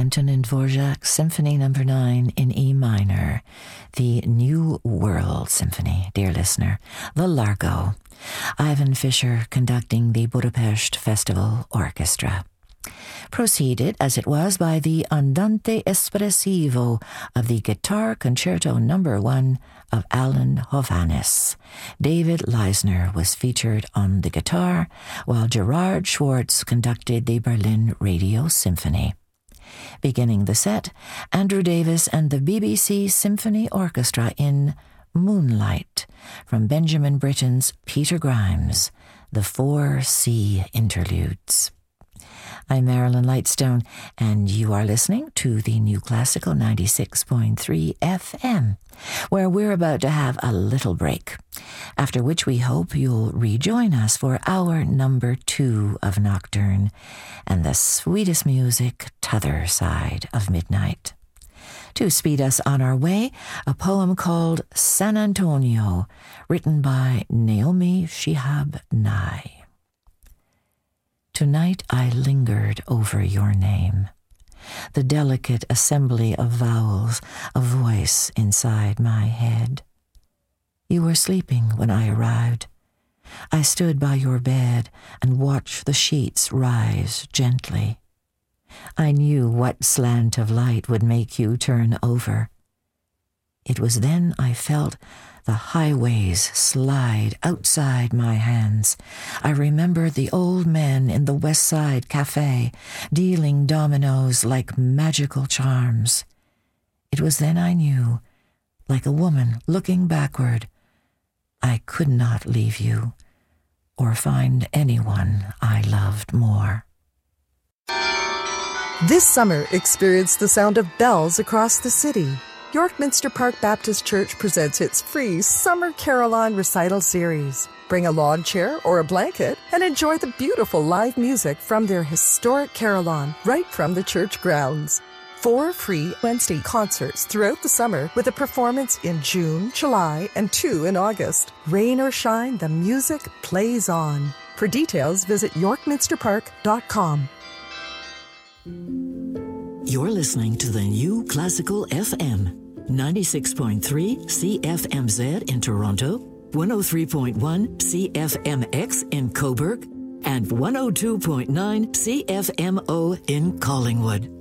Antonin Dvorak Symphony No. 9 in E minor, the New World Symphony, dear listener, the Largo. Ivan Fischer conducting the Budapest Festival Orchestra. Preceded, as it was, by the Andante Espressivo of the Guitar Concerto No. 1 of Alan Hovhannes. David Leisner was featured on the guitar, while Gerard Schwartz conducted the Berlin Radio Symphony. Beginning the set, Andrew Davis and the BBC Symphony Orchestra in Moonlight from Benjamin Britten's Peter Grimes, the 4C Interludes. I'm Marilyn Lightstone, and you are listening to the New Classical 96.3 FM, where we're about to have a little break, after which we hope you'll rejoin us for hour number 2 of Nocturne and the sweetest music t'other side of midnight. To speed us on our way, a poem called San Antonio, written by Naomi Shihab Nye. Tonight I lingered over your name, the delicate assembly of vowels, a voice inside my head. You were sleeping when I arrived. I stood by your bed and watched the sheets rise gently. I knew what slant of light would make you turn over. It was then I felt the highways slide outside my hands. I remember the old men in the West Side Cafe dealing dominoes like magical charms. It was then I knew, like a woman looking backward, I could not leave you or find anyone I loved more. This summer, experience the sound of bells across the city. York Minster Park Baptist Church presents its free Summer Carillon Recital Series. Bring a lawn chair or a blanket and enjoy the beautiful live music from their historic carillon right from the church grounds. 4 free Wednesday concerts throughout the summer with a performance in June, July, and 2 in August. Rain or shine, the music plays on. For details, visit yorkminsterpark.com. You're listening to the New Classical FM, 96.3 CFMZ in Toronto, 103.1 CFMX in Cobourg, and 102.9 CFMO in Collingwood.